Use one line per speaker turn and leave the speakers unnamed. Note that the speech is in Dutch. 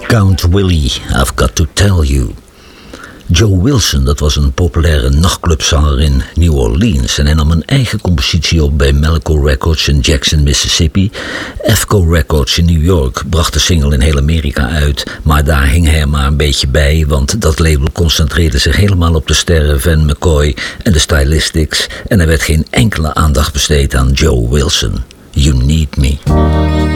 Count Willie, I've Got to Tell You. Joe Wilson, dat was een populaire nachtclubzanger in New Orleans en hij nam een eigen compositie op bij Melco Records in Jackson, Mississippi. Efco Records in New York bracht de single in heel Amerika uit, maar daar hing hij er maar een beetje bij, want dat label concentreerde zich helemaal op de sterren Van McCoy en de Stylistics en er werd geen enkele aandacht besteed aan Joe Wilson. You Need Me.